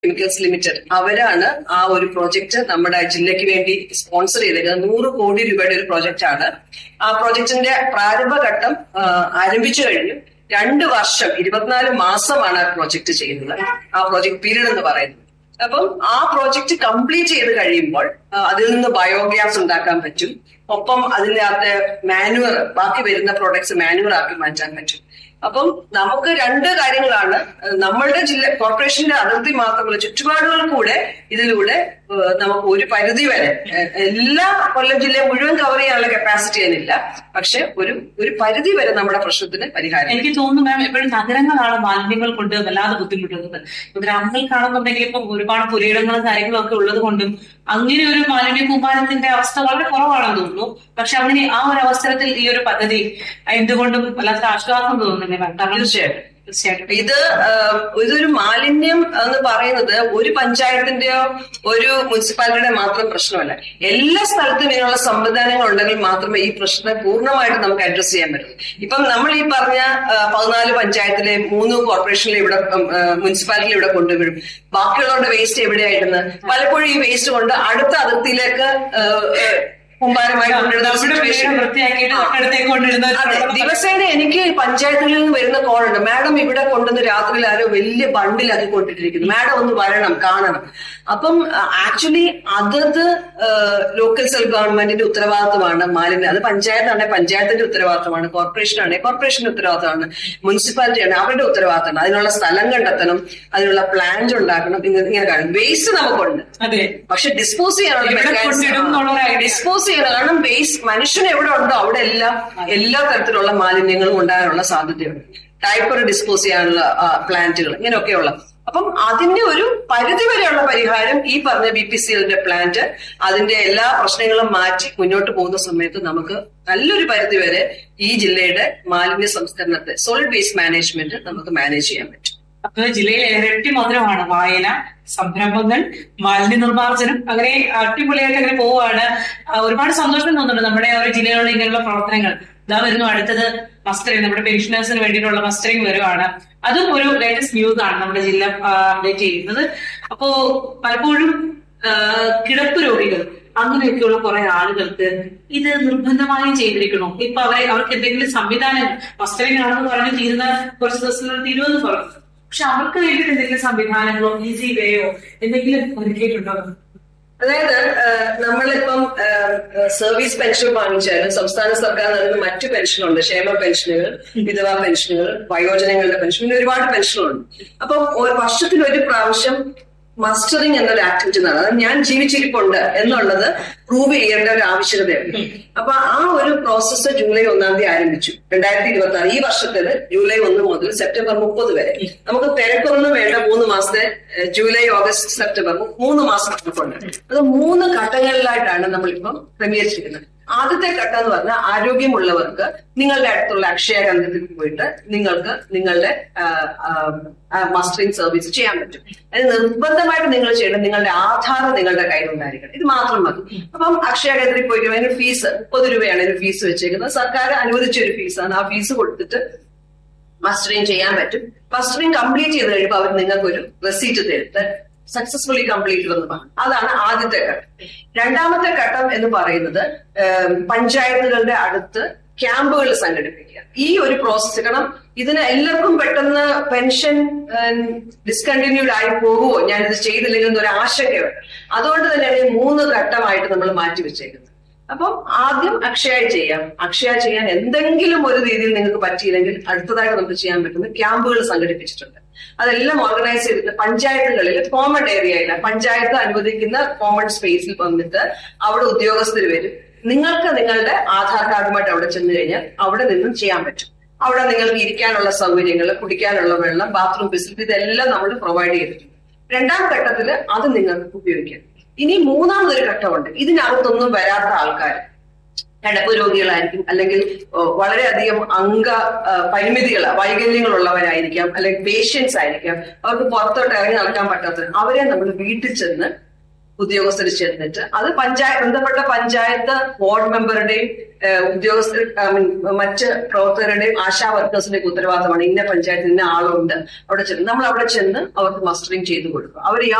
Chemicals limited അവരാണ് ആ ഒരു പ്രോജക്റ്റ് നമ്മുടെ ജില്ലയ്ക്ക് വേണ്ടി സ്പോൺസർ ചെയ്തേക്കുന്നത്. 100 കോടി രൂപയുടെ ഒരു പ്രോജക്റ്റ് ആണ്. ആ പ്രോജക്റ്റിന്റെ പ്രാരംഭഘട്ടം ആരംഭിച്ചു കഴിഞ്ഞു. 2 വർഷം 24 മാസമാണ് ആ പ്രോജക്റ്റ് ചെയ്യുന്നത്, ആ പ്രോജക്ട് പീരീഡ് എന്ന് പറയുന്നത്. അപ്പം ആ പ്രോജക്റ്റ് കംപ്ലീറ്റ് ചെയ്ത് കഴിയുമ്പോൾ അതിൽ നിന്ന് ബയോഗ്യാസ് ഉണ്ടാക്കാൻ പറ്റും. ഒപ്പം അതിനകത്ത് മാനുവർ, ബാക്കി വരുന്ന പ്രോഡക്ട്സ് മാനുവർ ആക്കി മാറ്റാൻ പറ്റും. അപ്പം നമുക്ക് 2 കാര്യങ്ങളാണ്. നമ്മളുടെ ജില്ല കോർപ്പറേഷന്റെ അതിർത്തി മാത്രമല്ല, ചുറ്റുപാടുകൾ കൂടെ ഇതിലൂടെ നമുക്ക് ഒരു പരിധി വരെ എല്ലാ കൊല്ലം ജില്ലയെ മുഴുവൻ കവർ ചെയ്യാനുള്ള കപ്പാസിറ്റി അതിനില്ല. പക്ഷെ ഒരു പരിധി വരെ നമ്മുടെ പ്രശ്നത്തിന് പരിഹാരം. എനിക്ക് തോന്നുന്നു മാം, എപ്പോഴും നഗരങ്ങളാണ് മാലിന്യങ്ങൾ കൊണ്ട് വല്ലാതെ ബുദ്ധിമുട്ടുന്നത്. ഇപ്പൊ ഗ്രാമങ്ങൾക്കാണെന്നുണ്ടെങ്കിൽ ഇപ്പം ഒരുപാട് പുരയിടങ്ങളും കാര്യങ്ങളും ഒക്കെ ഉള്ളത് കൊണ്ടും അങ്ങനെ ഒരു മാലിന്യ കൂമ്പാരത്തിന്റെ അവസ്ഥ വളരെ കുറവാണെന്ന് തോന്നുന്നു. പക്ഷെ അങ്ങനെ ആ ഒരു അവസരത്തിൽ ഈ ഒരു പദ്ധതി എന്തുകൊണ്ടും വല്ലാത്ത ആശ്വാസം തോന്നുന്നില്ലേ മാം? തീർച്ചയായിട്ടും. ഇതൊരു മാലിന്യം എന്ന് പറയുന്നത് ഒരു പഞ്ചായത്തിന്റെയോ ഒരു മുനിസിപ്പാലിറ്റിയുടെ മാത്രം പ്രശ്നമല്ല. എല്ലാ സ്ഥലത്തും ഇതിനുള്ള സംവിധാനങ്ങൾ ഉണ്ടെങ്കിൽ മാത്രമേ ഈ പ്രശ്നം പൂർണ്ണമായിട്ട് നമുക്ക് അഡ്രസ് ചെയ്യാൻ പറ്റൂ. ഇപ്പം നമ്മൾ ഈ പറഞ്ഞ 14 പഞ്ചായത്തിലെ 3 കോർപ്പറേഷനിലെ ഇവിടെ മുനിസിപ്പാലിറ്റിയിൽ ഇവിടെ കൊണ്ടുവരും. ബാക്കിയുള്ളവരുടെ വേസ്റ്റ് എവിടെയായിരുന്നു? പലപ്പോഴും ഈ വേസ്റ്റ് കൊണ്ട് അടുത്ത അതിർത്തിയിലേക്ക് കുമ്പാരമായി ദിവസേന എനിക്ക് പഞ്ചായത്തുകളിൽ നിന്ന് വരുന്ന കോളുണ്ട്, മാഡം ഇവിടെ കൊണ്ടുവന്ന് രാത്രിയിൽ ആരോ വലിയ ബണ്ടിലാക്കി കൊണ്ടിട്ടിരിക്കുന്നു, മാഡം ഒന്ന് വരണം കാണണം. അപ്പം ആക്ച്വലി അതത് ലോക്കൽ സെൽഫ് ഗവൺമെന്റിന്റെ ഉത്തരവാദിത്തമാണ് മാലിന്യം. അത് പഞ്ചായത്താണെങ്കിൽ പഞ്ചായത്തിന്റെ ഉത്തരവാദിത്തമാണ്, കോർപ്പറേഷനാണെങ്കിൽ കോർപ്പറേഷന്റെ ഉത്തരവാദിത്തമാണ്, മുനിസിപ്പാലിറ്റി ആണ് അവരുടെ ഉത്തരവാദിത്തമാണ്. അതിനുള്ള സ്ഥലം കണ്ടെത്തണം, അതിനുള്ള പ്ലാന്റ് ഉണ്ടാക്കണം. ഇങ്ങനെ കാണും. വേസ്റ്റ് നമുക്കുണ്ട്, പക്ഷെ ഡിസ്പോസ് ചെയ്യാനുള്ള കാരണം വേസ്റ്റ് മനുഷ്യൻ എവിടെ ഉണ്ടോ അവിടെ എല്ലാ തരത്തിലുള്ള മാലിന്യങ്ങളും ഉണ്ടാകാനുള്ള സാധ്യതയുണ്ട്. ഡയപ്പർ ഡിസ്പോസ് ചെയ്യാനുള്ള പ്ലാന്റുകൾ, ഇങ്ങനെയൊക്കെയുള്ള. അപ്പം അതിന്റെ ഒരു പരിധി വരെയുള്ള പരിഹാരം ഈ പറഞ്ഞ BPCLന്റെ പ്ലാന്റ് അതിന്റെ എല്ലാ പ്രശ്നങ്ങളും മാറ്റി മുന്നോട്ട് പോകുന്ന സമയത്ത് നമുക്ക് നല്ലൊരു പരിധി വരെ ഈ ജില്ലയുടെ മാലിന്യ സംസ്കരണത്തെ, സോളിഡ് വേസ്റ്റ് മാനേജ്മെന്റ് നമുക്ക് മാനേജ് ചെയ്യാൻ പറ്റും. അപ്പൊ ജില്ലയിൽ ഇരട്ടി മധുരമാണ് വായന, സംരംഭങ്ങൾ, മാലിന്യ നിർമ്മാർജ്ജനം, അങ്ങനെ അടിപൊളിയായിട്ട് അങ്ങനെ പോവുകയാണ്. ഒരുപാട് സന്തോഷം തോന്നുന്നുണ്ട് നമ്മുടെ ഒരു ജില്ലയിലുള്ള ഇങ്ങനെയുള്ള പ്രവർത്തനങ്ങൾ. ഇതാ വരുന്നു അടുത്തത് മസ്റ്ററിംഗ്, നമ്മുടെ പെൻഷനേഴ്സിന് വേണ്ടിയിട്ടുള്ള മസ്റ്ററിംഗ് വരുവാണ്. അതും ഒരു ലേറ്റസ്റ്റ് ന്യൂസ് ആണ് നമ്മുടെ ജില്ല അപ്ഡേറ്റ് ചെയ്യുന്നത്. അപ്പോ പലപ്പോഴും കിടപ്പ് രോഗികൾ അങ്ങനെയൊക്കെയുള്ള കുറെ ആളുകൾക്ക് ഇത് നിർബന്ധമായും ചെയ്തിരിക്കണോ? ഇപ്പൊ അവർക്ക് എന്തെങ്കിലും സംവിധാനം, മസ്റ്ററിംഗ് ആണെന്ന് പറഞ്ഞ് തീരുന്ന കുറച്ച് ദിവസങ്ങൾ തീരുമെന്ന് പറഞ്ഞു, പക്ഷെ അവർക്ക് വേണ്ടിയിട്ട് എന്തെങ്കിലും സംവിധാനങ്ങളോ ഈസി വേയോ എന്തെങ്കിലും ഒരുക്കിയിട്ടുണ്ടോ? അതായത് നമ്മളിപ്പം സർവീസ് പെൻഷൻ വാങ്ങിച്ചാലും സംസ്ഥാന സർക്കാർ നൽകുന്ന മറ്റു പെൻഷനുണ്ട്, ക്ഷേമ പെൻഷനുകൾ, വിധവാ പെൻഷനുകൾ, വയോജനങ്ങളുടെ പെൻഷൻ, പിന്നെ ഒരുപാട് പെൻഷനുണ്ട്. അപ്പം വർഷത്തിൽ ഒരു പ്രാവശ്യം മസ്റ്ററിംഗ് എന്നൊരു ആക്ടിവിറ്റി നടന്നത്, അതായത് ഞാൻ ജീവിച്ചിരിപ്പുണ്ട് എന്നുള്ളത് പ്രൂവ് ചെയ്യേണ്ട ഒരു ആവശ്യകതയുണ്ട്. അപ്പൊ ആ ഒരു പ്രോസസ്സ് ജൂലൈ 1 ആരംഭിച്ചു 2026. ഈ വർഷത്തില് ജൂലൈ 1 മുതൽ സെപ്റ്റംബർ 30 വരെ നമുക്ക് തിരക്കൊന്നും വേണ്ട. 3 മാസത്തെ ജൂലൈ, ഓഗസ്റ്റ്, സെപ്റ്റംബർ 3 മാസം നമുക്കുണ്ട്. അത് 3 ഘട്ടങ്ങളിലായിട്ടാണ് നമ്മളിപ്പം ക്രമീകരിച്ചിരിക്കുന്നത്. ആദ്യത്തെ ഘട്ടം എന്ന് പറഞ്ഞാൽ ആരോഗ്യമുള്ളവർക്ക് നിങ്ങളുടെ അടുത്തുള്ള അക്ഷയ കേന്ദ്രത്തിൽ പോയിട്ട് നിങ്ങൾക്ക് നിങ്ങളുടെ മസ്റ്ററിംഗ് സർവീസ് ചെയ്യാൻ പറ്റും. അത് നിർബന്ധമായിട്ട് നിങ്ങൾ ചെയ്യണം, നിങ്ങളുടെ ആധാർ നിങ്ങളുടെ കയ്യിലുണ്ടായിരിക്കണം. ഇത് മാത്രം മതി. അപ്പം അക്ഷയ കേന്ദ്രത്തിൽ പോയി അതിന് ഫീസ് 30 രൂപയാണ് ഇതിന് ഫീസ് വെച്ചേക്കുന്നത്. സർക്കാർ അനുവദിച്ച ഒരു ഫീസാണ്. ആ ഫീസ് കൊടുത്തിട്ട് മസ്റ്ററിംഗ് ചെയ്യാൻ പറ്റും. മസ്റ്ററിംഗ് കംപ്ലീറ്റ് ചെയ്ത് കഴിയുമ്പോൾ അവർ നിങ്ങൾക്ക് ഒരു റെസീറ്റ് തരുത്ത് സക്സസ്ഫുള്ളി കംപ്ലീറ്റ് വന്നതാണ്. അതാണ് ആദ്യത്തെ ഘട്ടം. രണ്ടാമത്തെ ഘട്ടം എന്ന് പറയുന്നത് പഞ്ചായത്തുകളുടെ അടുത്ത് ക്യാമ്പുകൾ സംഘടിപ്പിക്കുക. ഈ ഒരു പ്രോസസ്സ്, കാരണം ഇതിന് എല്ലാവർക്കും പെട്ടെന്ന് പെൻഷൻ ഡിസ്കണ്ടിന്യൂഡ് ആയി പോകുമോ, ഞാനിത് ചെയ്തില്ലെങ്കിൽ എന്നൊരു ആശങ്കയുണ്ട്. അതുകൊണ്ട് തന്നെയാണ് ഈ 3 ഘട്ടമായിട്ട് നമ്മൾ മാറ്റിവെച്ചേക്കുന്നത്. അപ്പം ആദ്യം അക്ഷയ ചെയ്യാൻ എന്തെങ്കിലും ഒരു രീതിയിൽ നിങ്ങൾക്ക് പറ്റിയില്ലെങ്കിൽ അടുത്തതായിട്ട് നമുക്ക് ചെയ്യാൻ പറ്റുന്ന ക്യാമ്പുകൾ സംഘടിപ്പിച്ചിട്ടുണ്ട്. അതെല്ലാം ഓർഗനൈസ് ചെയ്തിട്ട് പഞ്ചായത്തുകളിൽ കോമൺ ഏരിയയില്ല, പഞ്ചായത്ത് അനുവദിക്കുന്ന കോമൺ സ്പേസിൽ വന്നിട്ട് അവിടെ ഉദ്യോഗസ്ഥർ വരും. നിങ്ങൾക്ക് നിങ്ങളുടെ ആധാർ കാർഡുമായിട്ട് അവിടെ ചെന്ന് കഴിഞ്ഞാൽ അവിടെ നിന്നും ചെയ്യാൻ പറ്റും. അവിടെ നിങ്ങൾക്ക് ഇരിക്കാനുള്ള സൗകര്യങ്ങൾ, കുടിക്കാനുള്ള വെള്ളം, ബാത്റൂം ഫെസിലിറ്റി, ഇതെല്ലാം നമ്മൾ പ്രൊവൈഡ് ചെയ്തിട്ടുണ്ട്. 2ാം ഘട്ടത്തിൽ അത് നിങ്ങൾക്ക് ഉപയോഗിക്കാം. ഇനി 3ാമതൊരു ഘട്ടമുണ്ട്. ഇതിനകത്തൊന്നും വരാത്ത ആൾക്കാർ, കിടപ്പ് രോഗികളായിരിക്കും, അല്ലെങ്കിൽ വളരെയധികം പരിമിതികൾ, വൈകല്യങ്ങളുള്ളവരായിരിക്കാം, അല്ലെങ്കിൽ പേഷ്യൻസ് ആയിരിക്കാം, അവർക്ക് പുറത്തോട്ട് ഇറങ്ങി നടക്കാൻ പറ്റാത്തവർ, അവരെ നമ്മൾ വീട്ടിൽ ചെന്ന് ഉദ്യോഗസ്ഥർ ചെന്നിട്ട് അത് ബന്ധപ്പെട്ട പഞ്ചായത്ത് വാർഡ് മെമ്പറുടെയും ഉദ്യോഗസ്ഥർ മറ്റ് പ്രവർത്തകരുടെയും ആശാ വർക്കേഴ്സിന്റെയും ഉത്തരവാദിത്തമാണ്. ഇന്ന പഞ്ചായത്തിൽ ഇന്ന ആളുണ്ട് അവിടെ ചെന്ന് നമ്മൾ അവിടെ ചെന്ന് അവർക്ക് മസ്റ്ററിങ് ചെയ്ത് കൊടുക്കും. അവർ